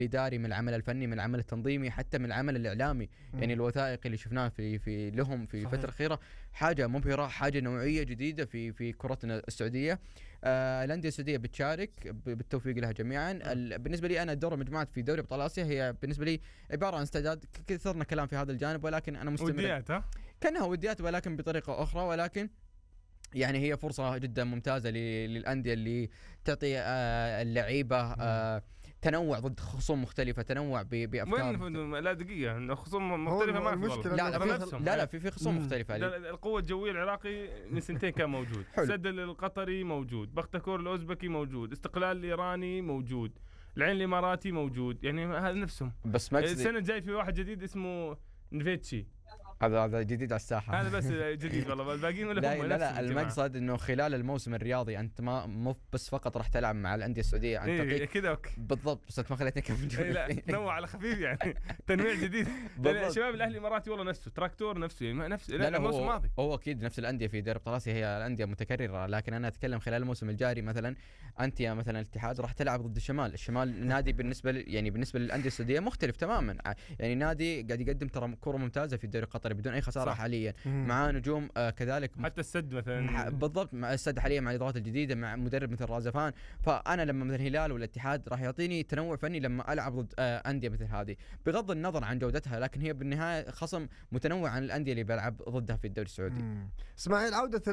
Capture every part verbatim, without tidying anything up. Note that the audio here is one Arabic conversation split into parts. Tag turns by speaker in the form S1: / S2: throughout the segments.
S1: الاداري، من العمل الفني، من العمل التنظيمي، حتى من العمل الاعلامي. م. يعني الوثائقي اللي شفناه في في لهم في صحيح. فتره اخيره حاجه مبهره، حاجه نوعيه جديده في في كرتنا السعوديه. آه الانديه السعوديه بتشارك، بالتوفيق لها جميعا. بالنسبه لي انا دور المجموعات في دوري ابطال اسيا هي بالنسبه لي عباره عن استعداد. كثرنا كلام في هذا الجانب، ولكن انا مستمر.
S2: وديات ها
S1: كانها وديات ولكن بطريقه اخرى، ولكن يعني هي فرصة جدا ممتازة للأندية اللي تعطي آه اللعيبة آه تنوع ضد خصوم مختلفة، تنوع بأفكار.
S2: وين لا دقيقة خصوم مختلفة ما
S3: المشكلة
S1: لا لا في لا لا في في خصوم مختلفة.
S2: القوة الجوية العراقي من سنتين كان موجود، سد القطري موجود، بختكور الأوزبكي موجود، استقلال الإيراني موجود، العين الإماراتي موجود، يعني هذا نفسهم.
S1: بس
S2: السنة الجاي في واحد جديد اسمه نفيتشي،
S1: هذا هذا جديد على الساحه.
S2: هذا بس جديد والله، الباقيين ولا
S1: لا لا, لا المقصد انه خلال الموسم الرياضي انت ما مو بس فقط راح تلعب مع الانديه السعوديه عن
S2: طريق
S1: إيه
S2: كذا
S1: بالضبط، بس انت ما خليتني اكمل.
S2: إيه لا تنوع على خفيف يعني تنويع جديد. شباب الاهلي الاماراتي والله نفسه تراكتور نفسه يعني نفس لا, لا الموسم الماضي
S1: هو اكيد نفس الانديه في دوري ابطال اسيا، هي الانديه متكرره، لكن انا اتكلم خلال الموسم الجاري. مثلا انت يا مثلا الاتحاد راح تلعب ضد الشمال. الشمال نادي بالنسبه يعني بالنسبه للانديه السعوديه مختلف تماما، يعني نادي قاعد يقدم ترى كره ممتازه في الدوري القطري بدون اي خساره حاليا، مع نجوم آه كذلك،
S2: حتى السد مثلا
S1: بالضبط مع السد حاليا مع الادارات الجديده مع مدرب مثل رازفان. فانا لما مثلا الهلال والاتحاد راح يعطيني تنوع فني لما العب ضد آه انديه مثل هذه، بغض النظر عن جودتها، لكن هي بالنهايه خصم متنوع عن الانديه اللي بلعب ضدها في الدوري السعودي.
S3: اسماعيل، عوده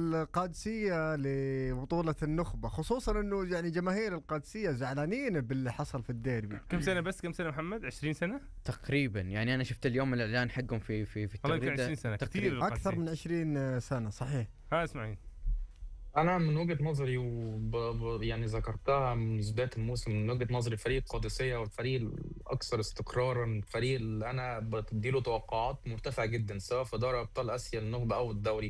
S3: القادسيه لبطوله النخبه، خصوصا انه يعني جماهير القادسيه زعلانين باللي حصل في الديربي.
S2: كم سنه بس كم سنه محمد؟ عشرين سنه
S1: تقريبا. يعني انا شفت اليوم الاعلان حقهم في في في التغريده
S3: كثير أكثر من عشرين سنة صحيح.
S2: ها اسمعين،
S4: أنا من وجهة نظري وب... يعني ذكرتها من بداية الموسم، من وجهة نظري فريق القادسية والفريق الأكثر استقرارا، الفريق اللي أنا بديله توقعات مرتفعة جدا سواء في دوري أبطال آسيا النخبة أو الدوري.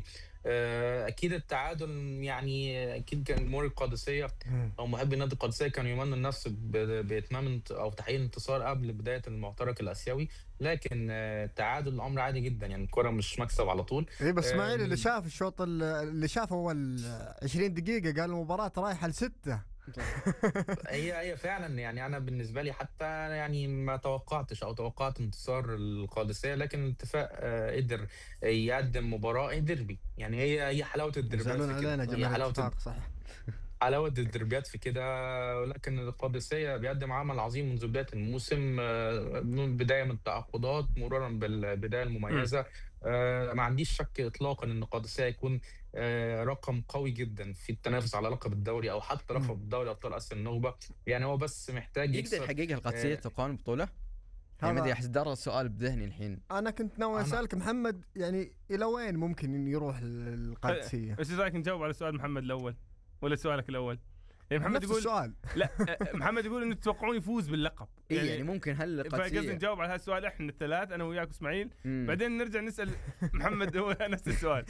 S4: أكيد التعادل يعني أكيد كان جمهور القادسية أو محبي نادي القادسية كانوا يمنوا النفس بإتمام أو تحقيق انتصار قبل بداية المعترك الآسيوي، لكن التعادل الأمر عادي جدا، يعني الكرة مش مكسب على طول.
S3: إيه بس اسماعيل اللي شاف الشوط اللي شافه أول عشرين دقيقة قال المباراة رايحة لستة.
S4: هي هي فعلا يعني انا بالنسبه لي حتى يعني ما توقعتش او توقعت انتصار القادسيه، لكن الاتفاق آه قدر يقدم مباراه ديربي. يعني هي هي حلاوه الدربيات في كده، هي حلاوه
S3: صح
S4: حلاوه الدربيات في كده. ولكن القادسيه بيقدم عمل عظيم منذ بدايه الموسم، آه من بدايه من التعاقدات مرورا بالبدايه المميزه. آه ما عنديش شك اطلاقا ان القادسيه يكون آه رقم قوي جدا في التنافس على لقب الدوري او حتى لقب دوري ابطال اسيا النخبه. يعني هو بس محتاج
S1: يقدر يحقق القادسيه
S4: آه
S1: تقان البطوله. يعني ما احس دار السؤال بذهني الحين.
S3: انا كنت ناوي اسالك محمد، يعني الى وين ممكن يروح القادسيه؟
S2: ايش رايك نجاوب على سؤال محمد الاول ولا سؤالك الاول؟
S3: يعني محمد يقول
S2: السؤال. لا محمد يقول انه تتوقعون يفوز باللقب.
S1: يعني, يعني ممكن هل القادسيه
S2: فقصدي نجاوب على هذا السؤال احنا الثلاث انا وياك اسماعيل، بعدين نرجع نسال محمد هو نفس السؤال.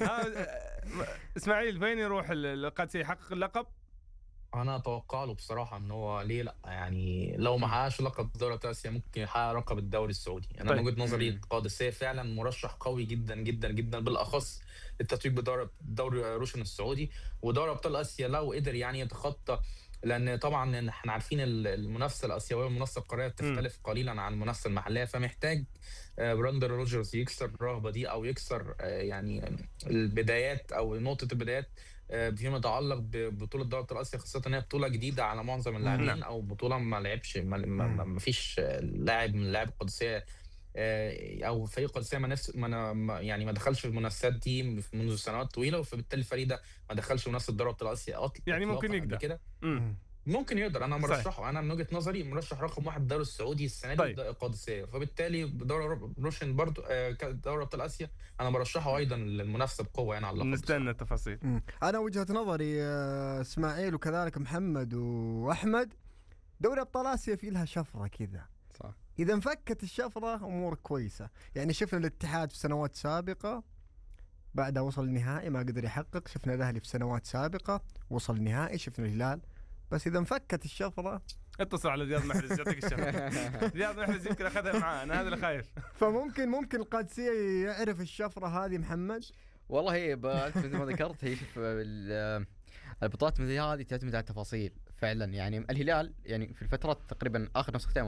S2: اسماعيل فين يروح القادسيه يحقق اللقب؟
S4: انا اتوقع له بصراحه ان هو ليه لا، يعني لو ما حققش لقب دوري ابطال اسيا ممكن يحقق لقب الدوري السعودي. انا طيب. من وجهه نظري القادسيه فعلا مرشح قوي جدا جدا جدا، بالاخص التتويج بدوري دوري روشن السعودي ودوري ابطال اسيا لو قدر يعني يتخطى، لان طبعا احنا عارفين المنافسه الاسيويه والمنافسه القاريه بتختلف قليلا عن المنافسه المحليه، فمحتاج براندر روجرز يكسر الرهبه دي او يكسر يعني البدايات او نقطه البدايات فيما يتعلق ببطوله دوري ابطال اسيا، خاصه ان هي بطوله جديده على معظم اللاعبين او بطوله ما لعبش ما, ما فيش لاعب من لاعب القادسيه او فريق القادسيه ما نفس ما يعني ما دخلش في المنافسات دي منذ سنوات طويله، فبالتالي الفريق ده ما دخلش منافسه دوري ابطال اسيا
S2: يعني ممكن يقدر
S4: كده. ممكن يقدر. انا مرشحه، انا من وجهه نظري مرشح رقم واحد الدوري السعودي السنه دي طيب. القادسيه، فبالتالي دوري روشن برضو دوري ابطال اسيا انا مرشحه ايضا للمنافسه بقوه يعني على اللقب.
S2: نستنى التفاصيل.
S3: انا وجهه نظري اسماعيل وكذلك محمد واحمد، دوري ابطال اسيا في لها شفره كذا
S1: صح،
S3: اذا انفكت الشفره امور كويسه. يعني شفنا الاتحاد في سنوات سابقه بعدها وصل النهائي ما قدر يحقق، شفنا الاهلي في سنوات سابقه وصل النهائي، شفنا الهلال، بس اذا انفكت الشفره
S2: اتصل على زياد محرز يعطيك الشفره. زياد محرز يمكن اخذها معاه، انا هذا اللي خايف.
S3: فممكن ممكن القادسيه يعرف الشفره هذه محمد.
S1: والله هي مثل ما ذكرت، هي البطولات مثل هذه تعتمد على التفاصيل، فعلا يعني الهلال يعني في الفترات تقريبا اخر نسختين